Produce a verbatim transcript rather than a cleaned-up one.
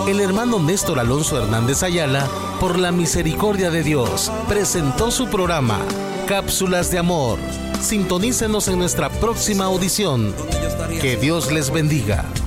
el hermano Néstor Alonso Hernández Ayala, por la misericordia de Dios, presentó su programa Cápsulas de Amor. Sintonícenos en nuestra próxima audición. Que Dios les bendiga.